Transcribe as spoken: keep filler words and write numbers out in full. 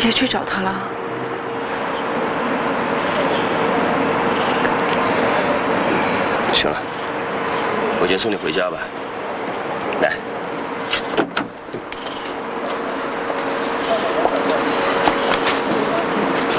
爹去找他了。 行了，我先送你回家吧。